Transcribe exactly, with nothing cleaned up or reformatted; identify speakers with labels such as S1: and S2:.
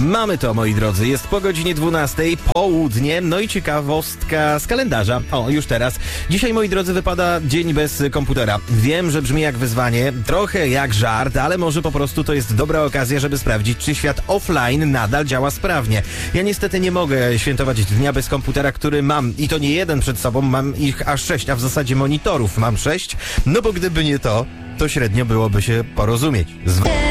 S1: Mamy to, moi drodzy. Jest po godzinie dwunastej, południe, no i ciekawostka z kalendarza. O, już teraz. Dzisiaj, moi drodzy, wypada dzień bez komputera. Wiem, że brzmi jak wyzwanie, trochę jak żart, ale może po prostu to jest dobra okazja, żeby sprawdzić, czy świat offline nadal działa sprawnie. Ja niestety nie mogę świętować dnia bez komputera, który mam, i to nie jeden przed sobą, mam ich aż sześć, a w zasadzie monitorów mam sześć, no bo gdyby nie to, to średnio byłoby się porozumieć. Z...